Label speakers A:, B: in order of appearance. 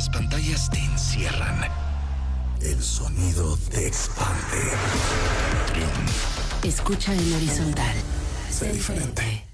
A: las pantallas te encierran, el sonido te expande. Triunf.
B: Escucha en horizontal.
A: Sé diferente.